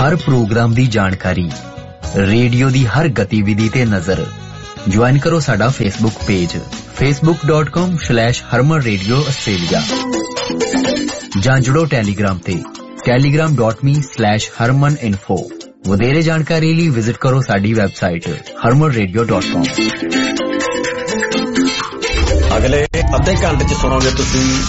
हर programme दी जानकारी, radio दी हर गतिविधि ते नजर। ज्वाइन करो साडा फेसबुक पेज facebook.com/harmanradio Australia जां जुड़ो टेलीग्राम ते telegram.me/harmaninfo। वधेरे जानकारी लिए विजिट करो साडी वेबसाइट harmanradio.com। अगले अद्धे घंटे च सुनोगे तुसीं